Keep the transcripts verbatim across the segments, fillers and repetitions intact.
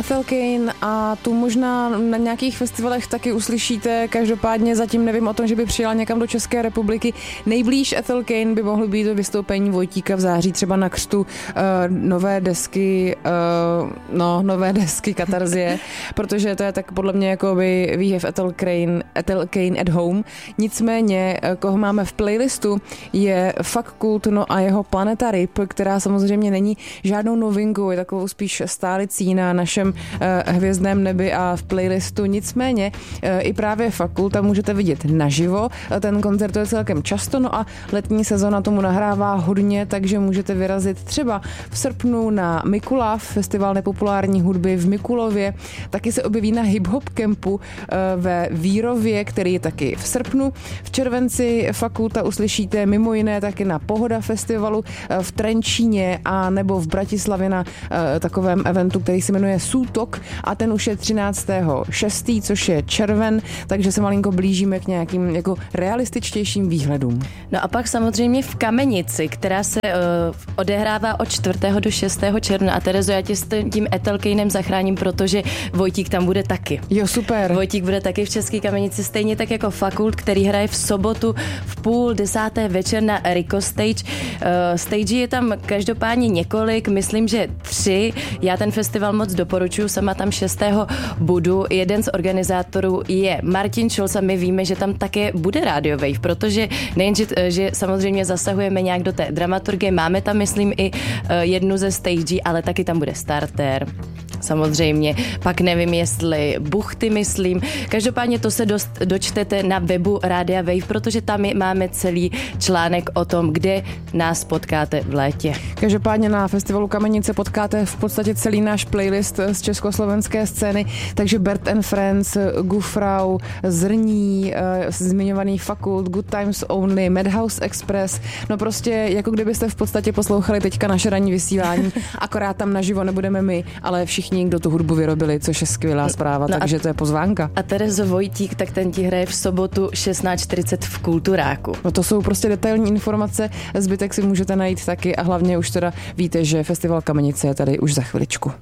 Ethel Cain a tu možná na nějakých festivalech taky uslyšíte, každopádně zatím nevím o tom, že by přijela někam do České republiky. Nejblíž Ethel Cain by mohlo být to vystoupení Vojtíka v září, třeba na křtu uh, nové desky, uh, no, nové desky Katarzie, protože to je tak podle mě jako by we have Ethel Cain, Ethel Cain at home. Nicméně, koho máme v playlistu, je Fakult, no a jeho Planeta Ryb, která samozřejmě není žádnou novinkou, je takovou spíš stálicí na našem uh, hvězdném nebi a v playlistu. Nicméně uh, i právě Fakult tam můžete vidět naživo. Ten koncert je celkem často, no a letní sezona tomu nahrává hodně, takže můžete vyrazit třeba v srpnu na Mikulav, festival nepopulární hudby v Mikulově. Taky se objeví na Hip Hop Campu uh, ve Vírově, který je taky v srpnu. V červenci Fakulta uslyšíte mimo jiné taky na Pohoda festivalu uh, v Trenčíně a nebo v Bratislavě na uh, takovém eventu, který se jmenuje Sútok a ten už je třináctého šestého což je červen, takže se malinko blížíme k nějakým jako realističtějším výhledům. No a pak samozřejmě v Kamenici, která se uh, odehrává od čtvrtého do šestého června. A Terezo, já tě s tím Ethel Cainem zachráním, protože Vojtík tam bude taky. Jo, super. Vojtík bude taky v České Kamenici, stejně tak jako Fakult, který hraje v sobotu v půl desáté večer na Rico Stage. Uh, stage je tam každopádně několik, myslím, že tři. Já ten festival moc doporučuji, sama tam šestého budu. Jeden z organizátorů je Martin Scholz a my víme, že tam také bude Radio Wave, protože nejen, že, že samozřejmě zasahujeme nějak do té dramaturgie, máme tam, myslím, i jednu ze stagí, ale taky tam bude starter. Samozřejmě, pak nevím, jestli buchty, myslím. Každopádně to se dost dočtete na webu Rádia Wave, protože tam máme celý článek o tom, kde nás potkáte v létě. Každopádně na festivalu Kamenice potkáte v podstatě celý náš playlist z československé scény, takže Bert and Friends, Gufrau, Zrní, zmiňovaný Fakult, Good Times Only, Madhouse Express, no prostě jako kdybyste v podstatě poslouchali teďka naše ranní vysílání, akorát tam naživo nebudeme my, ale všichni, kdo tu hudbu vyrobili, což je skvělá zpráva, no takže a, to je pozvánka. A Terezo, Vojtík, tak ten ti hraje v sobotu šestnáct čtyřicet v Kulturáku. No to jsou prostě detailní informace, zbytek si můžete najít taky a hlavně už teda víte, že festival Kamenice je tady už za chviličku.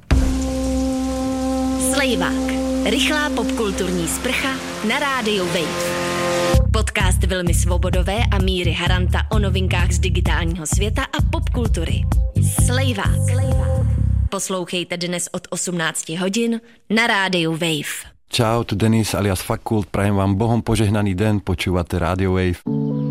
Slejvák. Rychlá popkulturní sprcha na rádiu Wave. Podcast Vilmy Svobodové a Míry Haranta o novinkách z digitálního světa a popkultury. Slejvák. Poslouchejte dnes od osmnáct hodin na rádiu Wave. Čau, tu Denis alias Fakult, prajem vám Bohom požehnaný den, počúvate Radio Wave.